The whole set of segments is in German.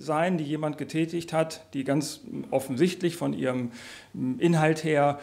sein, die jemand getätigt hat, die ganz offensichtlich von ihrem Inhalt her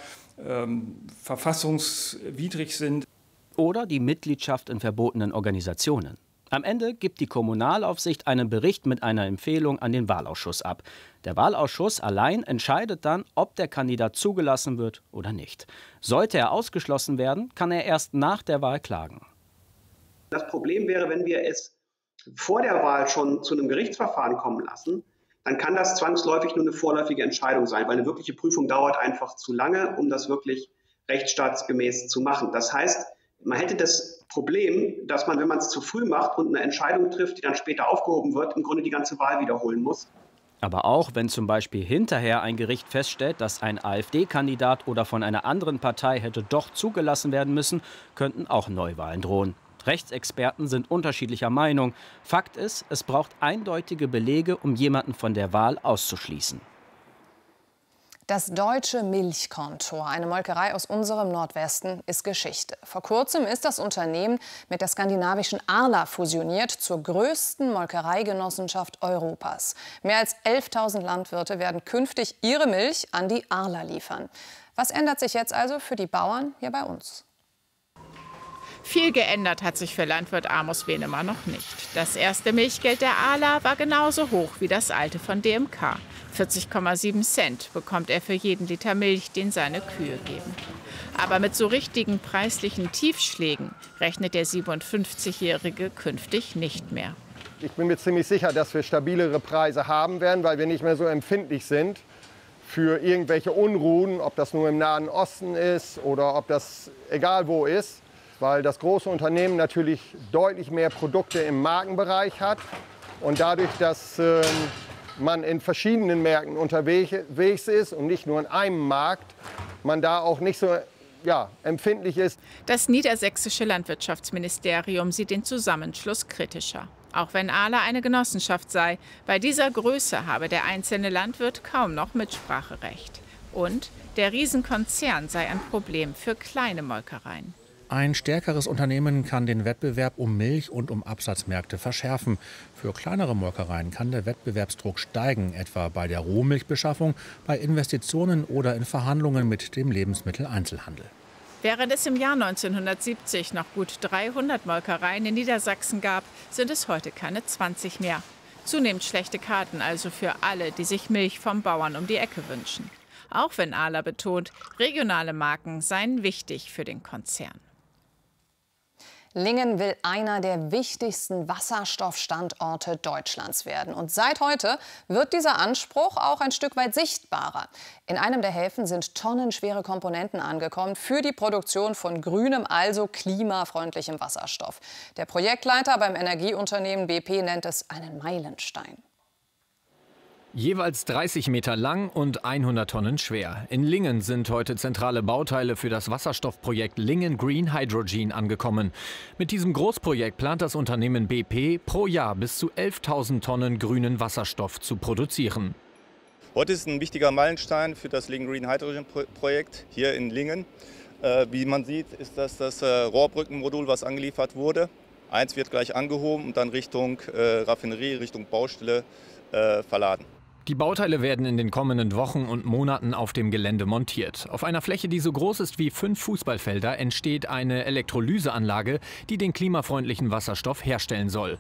verfassungswidrig sind. Oder die Mitgliedschaft in verbotenen Organisationen. Am Ende gibt die Kommunalaufsicht einen Bericht mit einer Empfehlung an den Wahlausschuss ab. Der Wahlausschuss allein entscheidet dann, ob der Kandidat zugelassen wird oder nicht. Sollte er ausgeschlossen werden, kann er erst nach der Wahl klagen. Das Problem wäre, wenn wir es vor der Wahl schon zu einem Gerichtsverfahren kommen lassen, dann kann das zwangsläufig nur eine vorläufige Entscheidung sein, weil eine wirkliche Prüfung dauert einfach zu lange, um das wirklich rechtsstaatsgemäß zu machen. Das heißt, man hätte das Problem, dass man, wenn man es zu früh macht und eine Entscheidung trifft, die dann später aufgehoben wird, im Grunde die ganze Wahl wiederholen muss. Aber auch wenn zum Beispiel hinterher ein Gericht feststellt, dass ein AfD-Kandidat oder von einer anderen Partei hätte doch zugelassen werden müssen, könnten auch Neuwahlen drohen. Rechtsexperten sind unterschiedlicher Meinung. Fakt ist, es braucht eindeutige Belege, um jemanden von der Wahl auszuschließen. Das Deutsche Milchkontor, eine Molkerei aus unserem Nordwesten, ist Geschichte. Vor kurzem ist das Unternehmen mit der skandinavischen Arla fusioniert zur größten Molkereigenossenschaft Europas. Mehr als 11.000 Landwirte werden künftig ihre Milch an die Arla liefern. Was ändert sich jetzt also für die Bauern hier bei uns? Viel geändert hat sich für Landwirt Amos Venemer noch nicht. Das erste Milchgeld der Arla war genauso hoch wie das alte von DMK. 40,7 Cent bekommt er für jeden Liter Milch, den seine Kühe geben. Aber mit so richtigen preislichen Tiefschlägen rechnet der 57-Jährige künftig nicht mehr. Ich bin mir ziemlich sicher, dass wir stabilere Preise haben werden, weil wir nicht mehr so empfindlich sind für irgendwelche Unruhen, ob das nur im Nahen Osten ist oder ob das egal wo ist. Weil das große Unternehmen natürlich deutlich mehr Produkte im Markenbereich hat und dadurch, dass man in verschiedenen Märkten unterwegs ist und nicht nur in einem Markt, man da auch nicht so empfindlich ist. Das niedersächsische Landwirtschaftsministerium sieht den Zusammenschluss kritischer. Auch wenn Arla eine Genossenschaft sei, bei dieser Größe habe der einzelne Landwirt kaum noch Mitspracherecht. Und der Riesenkonzern sei ein Problem für kleine Molkereien. Ein stärkeres Unternehmen kann den Wettbewerb um Milch und um Absatzmärkte verschärfen. Für kleinere Molkereien kann der Wettbewerbsdruck steigen, etwa bei der Rohmilchbeschaffung, bei Investitionen oder in Verhandlungen mit dem Lebensmitteleinzelhandel. Während es im Jahr 1970 noch gut 300 Molkereien in Niedersachsen gab, sind es heute keine 20 mehr. Zunehmend schlechte Karten also für alle, die sich Milch vom Bauern um die Ecke wünschen. Auch wenn Arla betont, regionale Marken seien wichtig für den Konzern. Lingen will einer der wichtigsten Wasserstoffstandorte Deutschlands werden. Und seit heute wird dieser Anspruch auch ein Stück weit sichtbarer. In einem der Häfen sind tonnenschwere Komponenten angekommen für die Produktion von grünem, also klimafreundlichem Wasserstoff. Der Projektleiter beim Energieunternehmen BP nennt es einen Meilenstein. Jeweils 30 Meter lang und 100 Tonnen schwer. In Lingen sind heute zentrale Bauteile für das Wasserstoffprojekt Lingen Green Hydrogen angekommen. Mit diesem Großprojekt plant das Unternehmen BP pro Jahr bis zu 11.000 Tonnen grünen Wasserstoff zu produzieren. Heute ist ein wichtiger Meilenstein für das Lingen Green Hydrogen Projekt hier in Lingen. Wie man sieht, ist das Rohrbrückenmodul, was angeliefert wurde. Eins wird gleich angehoben und dann Richtung Raffinerie, Richtung Baustelle verladen. Die Bauteile werden in den kommenden Wochen und Monaten auf dem Gelände montiert. Auf einer Fläche, die so groß ist wie 5 Fußballfelder, entsteht eine Elektrolyseanlage, die den klimafreundlichen Wasserstoff herstellen soll.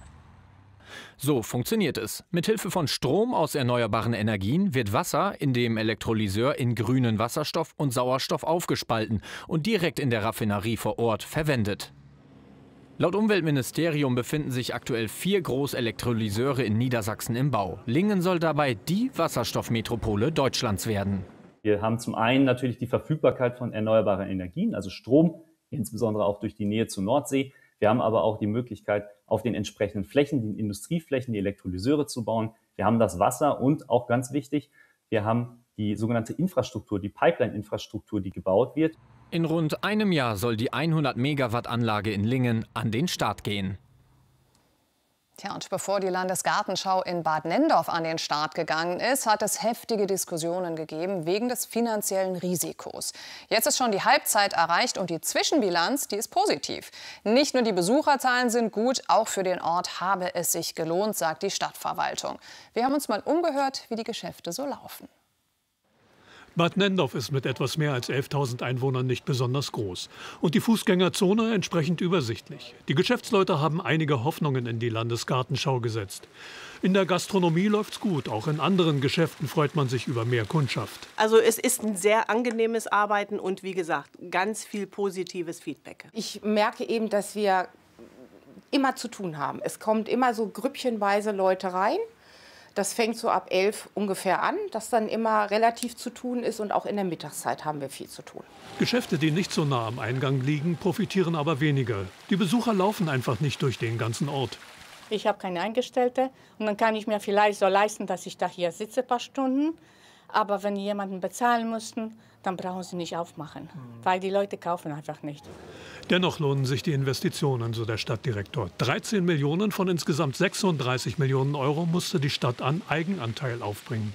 So funktioniert es. Mithilfe von Strom aus erneuerbaren Energien wird Wasser in dem Elektrolyseur in grünen Wasserstoff und Sauerstoff aufgespalten und direkt in der Raffinerie vor Ort verwendet. Laut Umweltministerium befinden sich aktuell 4 Großelektrolyseure in Niedersachsen im Bau. Lingen soll dabei die Wasserstoffmetropole Deutschlands werden. Wir haben zum einen natürlich die Verfügbarkeit von erneuerbaren Energien, also Strom, insbesondere auch durch die Nähe zur Nordsee. Wir haben aber auch die Möglichkeit, auf den entsprechenden Flächen, den Industrieflächen, die Elektrolyseure zu bauen. Wir haben das Wasser und auch ganz wichtig, wir haben die sogenannte Infrastruktur, die Pipeline-Infrastruktur, die gebaut wird. In rund einem Jahr soll die 100 Megawatt Anlage in Lingen an den Start gehen. Tja, und bevor die Landesgartenschau in Bad Nenndorf an den Start gegangen ist, hat es heftige Diskussionen gegeben wegen des finanziellen Risikos. Jetzt ist schon die Halbzeit erreicht und die Zwischenbilanz, die ist positiv. Nicht nur die Besucherzahlen sind gut, auch für den Ort habe es sich gelohnt, sagt die Stadtverwaltung. Wir haben uns mal umgehört, wie die Geschäfte so laufen. Bad Nenndorf ist mit etwas mehr als 11.000 Einwohnern nicht besonders groß und die Fußgängerzone entsprechend übersichtlich. Die Geschäftsleute haben einige Hoffnungen in die Landesgartenschau gesetzt. In der Gastronomie läuft's gut, auch in anderen Geschäften freut man sich über mehr Kundschaft. Also es ist ein sehr angenehmes Arbeiten und wie gesagt, ganz viel positives Feedback. Ich merke eben, dass wir immer zu tun haben. Es kommt immer so grüppchenweise Leute rein. Das fängt so ab 11 ungefähr an, dass dann immer relativ zu tun ist und auch in der Mittagszeit haben wir viel zu tun. Geschäfte, die nicht so nah am Eingang liegen, profitieren aber weniger. Die Besucher laufen einfach nicht durch den ganzen Ort. Ich habe keine Angestellte und dann kann ich mir vielleicht so leisten, dass ich da hier sitze ein paar Stunden. Aber wenn die jemanden bezahlen müssten, dann brauchen sie nicht aufmachen, weil die Leute kaufen einfach nicht. Dennoch lohnen sich die Investitionen, so der Stadtdirektor. 13 Millionen von insgesamt 36 Millionen Euro musste die Stadt an Eigenanteil aufbringen.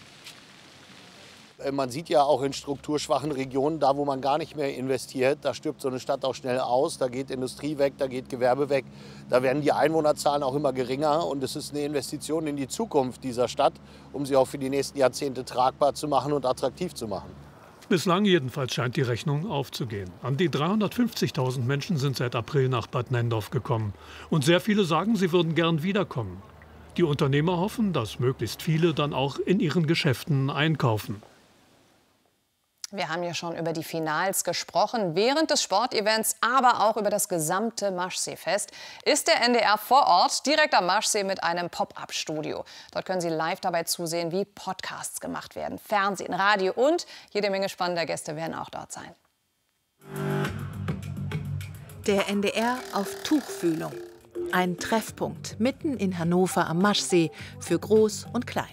Man sieht ja auch in strukturschwachen Regionen, da wo man gar nicht mehr investiert, da stirbt so eine Stadt auch schnell aus, da geht Industrie weg, da geht Gewerbe weg, da werden die Einwohnerzahlen auch immer geringer und es ist eine Investition in die Zukunft dieser Stadt, um sie auch für die nächsten Jahrzehnte tragbar zu machen und attraktiv zu machen. Bislang jedenfalls scheint die Rechnung aufzugehen. An die 350.000 Menschen sind seit April nach Bad Nenndorf gekommen. Und sehr viele sagen, sie würden gern wiederkommen. Die Unternehmer hoffen, dass möglichst viele dann auch in ihren Geschäften einkaufen. Wir haben ja schon über die Finals gesprochen. Während des Sportevents, aber auch über das gesamte Maschsee-Fest ist der NDR vor Ort, direkt am Maschsee mit einem Pop-up-Studio. Dort können Sie live dabei zusehen, wie Podcasts gemacht werden. Fernsehen, Radio und jede Menge spannender Gäste werden auch dort sein. Der NDR auf Tuchfühlung. Ein Treffpunkt mitten in Hannover am Maschsee für Groß und Klein.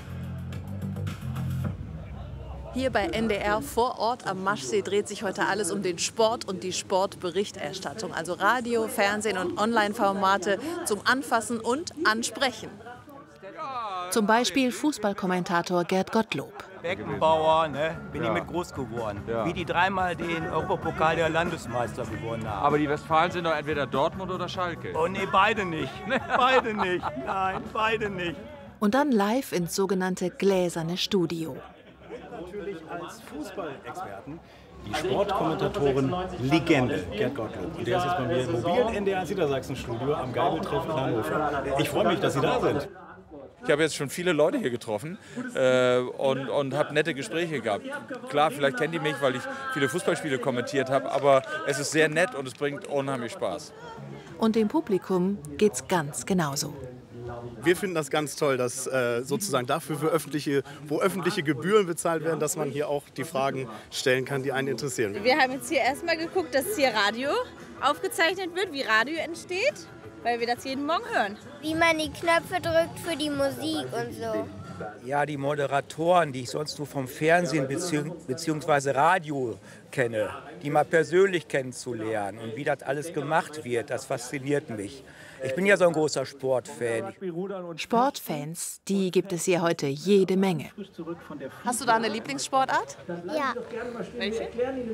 Hier bei NDR vor Ort am Maschsee dreht sich heute alles um den Sport und die Sportberichterstattung. Also Radio, Fernsehen und Online-Formate zum Anfassen und Ansprechen. Zum Beispiel Fußballkommentator Gerd Gottlob. Beckenbauer, ne? Bin ich mit groß geworden. Ja. Wie die dreimal den Europapokal der Landesmeister gewonnen haben. Aber die Westfalen sind doch entweder Dortmund oder Schalke. Oh nee, beide nicht. Beide nicht. Nein, beide nicht. Und dann live ins sogenannte gläserne Studio. Natürlich als Fußballexperten die Sportkommentatorin Legende, Gerd Gottlob. Und der ist jetzt bei mir im mobilen NDR Niedersachsen-Studio am Geibeltreff in Hannover. Ich freue mich, dass Sie da sind. Ich habe jetzt schon viele Leute hier getroffen und habe nette Gespräche gehabt. Klar, vielleicht kennen die mich, weil ich viele Fußballspiele kommentiert habe, aber es ist sehr nett und es bringt unheimlich Spaß. Und dem Publikum geht's ganz genauso. Wir finden das ganz toll, dass sozusagen dafür wo öffentliche Gebühren bezahlt werden, dass man hier auch die Fragen stellen kann, die einen interessieren. Wir haben jetzt hier erstmal geguckt, dass hier Radio aufgezeichnet wird, wie Radio entsteht, weil wir das jeden Morgen hören. Wie man die Knöpfe drückt für die Musik und so. Ja, die Moderatoren, die ich sonst nur vom Fernsehen bzw. Radio kenne, die mal persönlich kennenzulernen und wie das alles gemacht wird, das fasziniert mich. Ich bin ja so ein großer Sportfan. Sportfans, die gibt es hier heute jede Menge. Hast du da eine Lieblingssportart? Ja. Welche?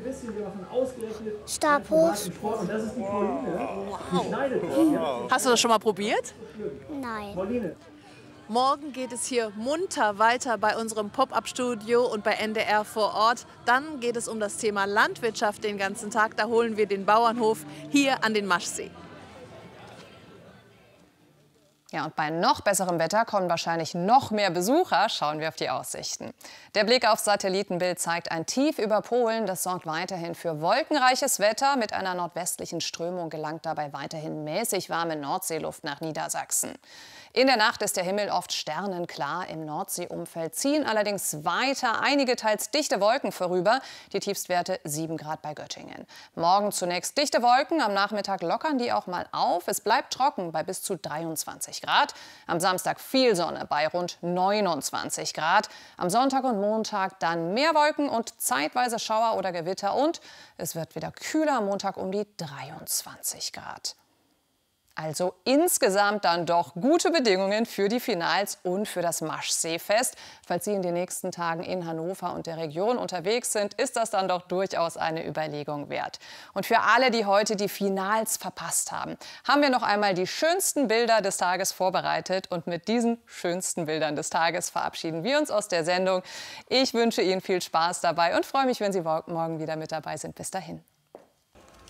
Stabhoch. Wow. Hast du das schon mal probiert? Nein. Morgen geht es hier munter weiter bei unserem Pop-up-Studio und bei NDR vor Ort. Dann geht es um das Thema Landwirtschaft den ganzen Tag. Da holen wir den Bauernhof hier an den Maschsee. Ja, und bei noch besserem Wetter kommen wahrscheinlich noch mehr Besucher. Schauen wir auf die Aussichten. Der Blick aufs Satellitenbild zeigt ein Tief über Polen. Das sorgt weiterhin für wolkenreiches Wetter. Mit einer nordwestlichen Strömung gelangt dabei weiterhin mäßig warme Nordseeluft nach Niedersachsen. In der Nacht ist der Himmel oft sternenklar. Im Nordseeumfeld ziehen allerdings weiter einige teils dichte Wolken vorüber. Die Tiefstwerte 7 Grad bei Göttingen. Morgen zunächst dichte Wolken, am Nachmittag lockern die auch mal auf. Es bleibt trocken bei bis zu 23 Grad. Am Samstag viel Sonne bei rund 29 Grad. Am Sonntag und Montag dann mehr Wolken und zeitweise Schauer oder Gewitter. Und es wird wieder kühler, am Montag um die 23 Grad. Also insgesamt dann doch gute Bedingungen für die Finals und für das Maschseefest. Falls Sie in den nächsten Tagen in Hannover und der Region unterwegs sind, ist das dann doch durchaus eine Überlegung wert. Und für alle, die heute die Finals verpasst haben, haben wir noch einmal die schönsten Bilder des Tages vorbereitet. Und mit diesen schönsten Bildern des Tages verabschieden wir uns aus der Sendung. Ich wünsche Ihnen viel Spaß dabei und freue mich, wenn Sie morgen wieder mit dabei sind. Bis dahin.